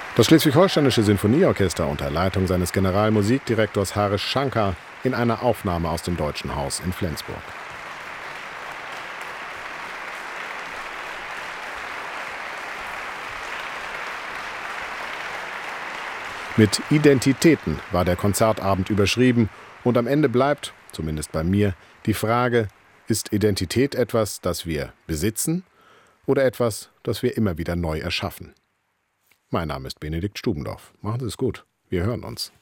Das Schleswig-Holsteinische Sinfonieorchester unter Leitung seines Generalmusikdirektors Harish Shankar in einer Aufnahme aus dem Deutschen Haus in Flensburg. Mit Identitäten war der Konzertabend überschrieben und am Ende bleibt, zumindest bei mir, die Frage: Ist Identität etwas, das wir besitzen oder etwas, das wir immer wieder neu erschaffen? Mein Name ist Benedikt Stubendorf. Machen Sie es gut. Wir hören uns.